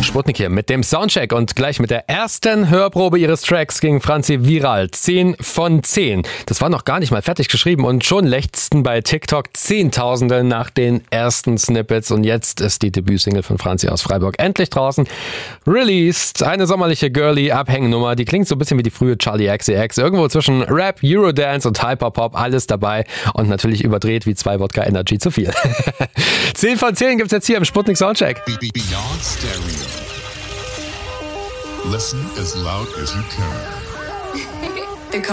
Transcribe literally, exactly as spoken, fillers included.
Sputnik hier mit dem Soundcheck und gleich mit der ersten Hörprobe ihres Tracks ging Franzi viral. zehn von zehn. Das war noch gar nicht mal fertig geschrieben und schon lechzten bei TikTok Zehntausende nach den ersten Snippets und jetzt ist die Debütsingle von Franzi aus Freiburg endlich draußen. Released, eine sommerliche Girly-Abhängnummer, die klingt so ein bisschen wie die frühe Charlie X C X. Irgendwo zwischen Rap, Eurodance und Hyperpop, alles dabei und natürlich überdreht wie zwei Wodka Energy zu viel. zehn von zehn gibt's jetzt hier im Sputnik Soundcheck. Beyond Stereo. Listen as loud as you can.